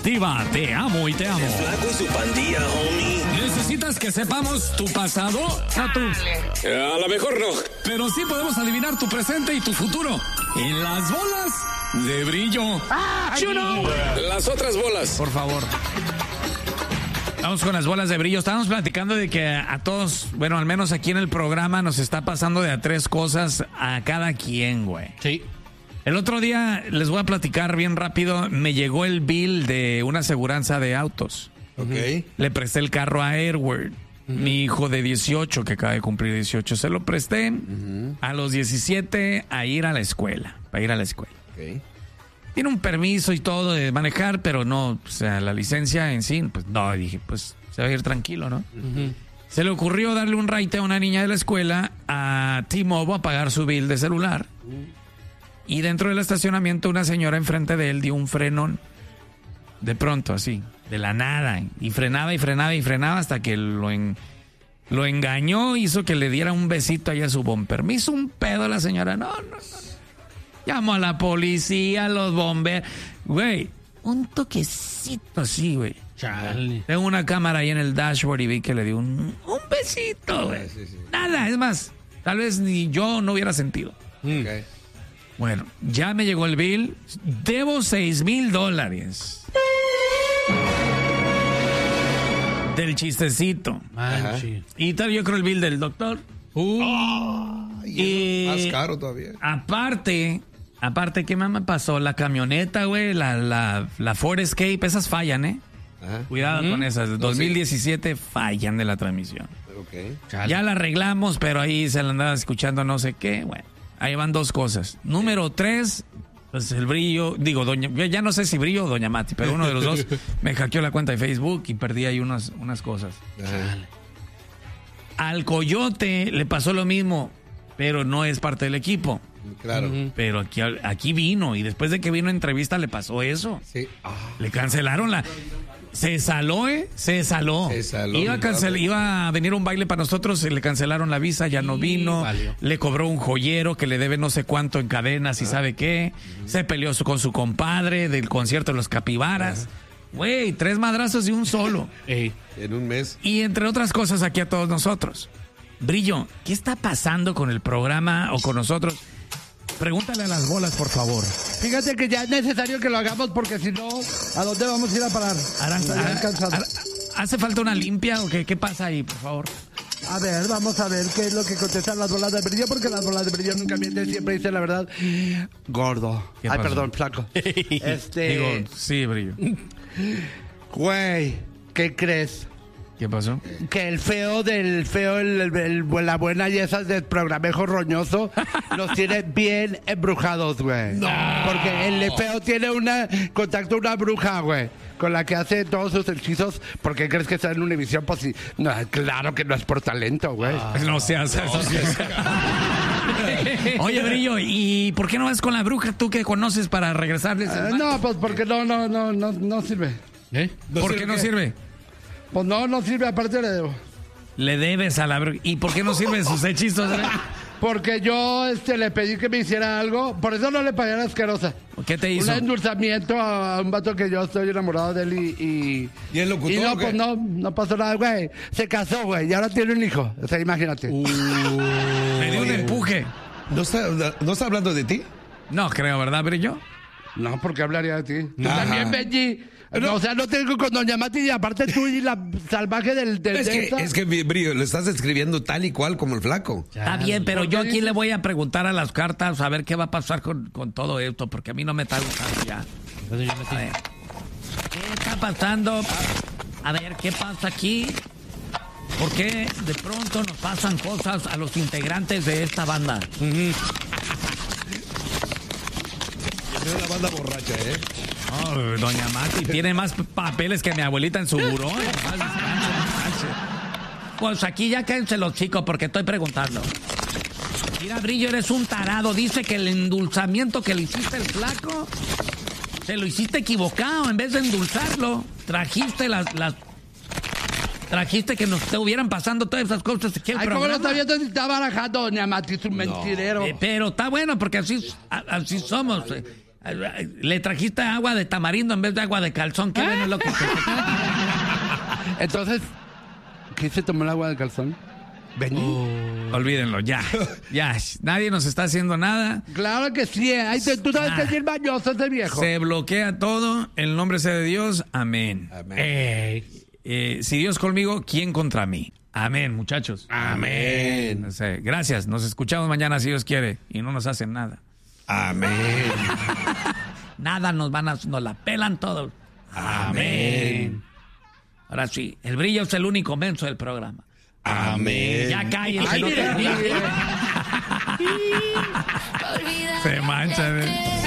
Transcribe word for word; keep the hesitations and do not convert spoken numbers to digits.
Deportiva, te amo y te amo. El Flaco y su pandilla, homie. ¿Necesitas que sepamos tu pasado? No tú. Eh, a lo mejor no. Pero sí podemos adivinar tu presente y tu futuro. En las bolas de brillo. ¿Sí o no? Las otras bolas. Por favor. Vamos con las bolas de brillo. Estábamos platicando de que a todos, bueno, al menos aquí en el programa nos está pasando de a tres cosas a cada quien, güey. Sí. El otro día, les voy a platicar bien rápido, me llegó el bill de una aseguranza de autos. Ok. Le presté el carro a Edward, uh-huh. mi hijo de dieciocho, que acaba de cumplir dieciocho. Se lo presté uh-huh. a los diecisiete a ir a la escuela, para ir a la escuela. Okay. Tiene un permiso y todo de manejar, pero no, o sea, la licencia en sí, pues no, dije, pues se va a ir tranquilo, ¿no? Uh-huh. Se le ocurrió darle un ride a una niña de la escuela a T-Mobile a pagar su bill de celular. Uh-huh. Y dentro del estacionamiento una señora enfrente de él dio un frenón. De pronto, así, de la nada. Y frenaba y frenaba y frenaba hasta que lo, en, lo engañó, hizo que le diera un besito ahí a su bumper. Me hizo un pedo la señora. No, no, no. Llamó a la policía, a los bomberos. Güey, un toquecito así, güey. Chale. Tengo una cámara ahí en el dashboard y vi que le dio un, un besito, güey. Sí, sí. Nada, es más, tal vez ni yo no hubiera sentido. Okay. Bueno, ya me llegó el bill. Debo seis mil dólares. Del chistecito. Manchi. Y tal, yo creo el bill del doctor. Uh, oh, y más caro todavía. Aparte, aparte, ¿qué me pasó? La camioneta, güey, la, la, la Ford Escape, esas fallan, ¿eh? Ajá. Cuidado uh-huh. con esas. No, dos mil diecisiete sí. fallan de la transmisión. Okay. Ya la arreglamos, pero ahí se la andaba escuchando no sé qué. Bueno, ahí van dos cosas. Número tres, pues el brillo, digo, doña, ya no sé si brillo o doña Mati, pero uno de los dos me hackeó la cuenta de Facebook y perdí ahí unas, unas cosas. Ajá. Al Coyote le pasó lo mismo, pero no es parte del equipo. Claro. Uh-huh. Pero aquí, aquí vino, y después de que vino a entrevista le pasó eso. Sí. Oh. Le cancelaron la... Se saló, ¿eh? Se saló. Se saló. Iba a, cancel... Iba a venir un baile para nosotros, le cancelaron la visa, ya no vino. Valió. Le cobró un joyero que le debe no sé cuánto en cadenas y sabe qué. Uh-huh. Se peleó con su compadre del concierto de los Capibaras. Uh-huh. Güey, tres madrazos de un solo. Ey. En un mes. Y entre otras cosas aquí a todos nosotros. Brillo, ¿qué está pasando con el programa o con nosotros? Pregúntale a las bolas, por favor. Fíjate que ya es necesario que lo hagamos porque si no, ¿a dónde vamos a ir a parar? Aranza, Aranza, ¿hace falta una limpia o qué? ¿Qué pasa ahí, por favor? A ver, vamos a ver qué es lo que contestan las bolas de brillo, porque las bolas de brillo nunca mienten, siempre dicen la verdad. Gordo. Ay, pasó? Perdón, flaco. este... Digo, sí, Brillo. Güey, ¿qué crees? ¿Qué pasó? Que el feo del feo, el, el, el, la buena y esas del programejo roñoso nos tiene bien embrujados, güey. No. Porque el feo tiene una contacto una bruja, güey, con la que hace todos sus hechizos. ¿Por qué crees que está en Univisión? Pues sí, no, claro que no es por talento, güey. Ah, no se hace eso. Oye, Brillo, ¿y por qué no vas con la bruja tú que conoces para regresarles? Uh, no, pues porque no, no, no, no, no sirve. ¿Eh? ¿Por qué no sirve? Pues no, no sirve, aparte le debo. Le debes a la bruja. ¿Y por qué no sirven sus hechizos? Porque yo este, le pedí que me hiciera algo, por eso no le pagué a la asquerosa. ¿Qué te hizo? Un endulzamiento a un vato que yo estoy enamorado de él y... ¿Y, ¿Y el locutor? Y no, pues no, no pasó nada, güey. Se casó, güey, y ahora tiene un hijo. O sea, imagínate. Uh, me dio un empuje. ¿No está, ¿No está hablando de ti? No creo, ¿verdad, Brillo? No, porque hablaría de ti. Tú Ajá. también, Benji. No. O sea, no tengo con doña Mati y aparte tú y la salvaje del... del es, que, es que, Brillo, lo estás escribiendo tal y cual como el flaco. Ya. Está bien, pero yo aquí le voy a preguntar a las cartas a ver qué va a pasar con, con todo esto, porque a mí no me está gustando ya. A ver, ¿qué está pasando? A ver, ¿qué pasa aquí? ¿Por qué de pronto nos pasan cosas a los integrantes de esta banda? Uh-huh. Yo soy la banda borracha, ¿eh? Oh, doña Mati tiene más papeles que mi abuelita en su buró. ¿eh? Pues aquí ya cállense los chicos porque estoy preguntando. Mira, Brillo, eres un tarado. Dice que el endulzamiento que le hiciste al flaco, se lo hiciste equivocado. En vez de endulzarlo, trajiste las... las trajiste que nos estuvieran pasando todas esas cosas aquí el Ay, programa. ¿cómo lo está viendo si está barajando, doña Mati? Es un mentirero. No. Eh, pero está bueno porque así, así somos. Le trajiste agua de tamarindo en vez de agua de calzón. ¿Qué bueno es lo que te... Entonces, ¿qué se tomó el agua de calzón? Benny. Uh, olvídenlo, ya. Ya. Nadie nos está haciendo nada. Claro que sí. Ay, tú sabes Nah. que es bien bañoso ese viejo. Se bloquea todo. El nombre sea de Dios. Amén. Amén. Eh, eh, si Dios conmigo, ¿quién contra mí? Amén, muchachos. Amén. No sé, gracias. Nos escuchamos mañana si Dios quiere. Y no nos hacen nada. Amén. Nada nos van a... Nos la pelan todos. Amén. Ahora sí, el brillo es el único menso del programa. Amén. Ya cállense. Ay, no mira, te- mira. Se mancha. ¿eh?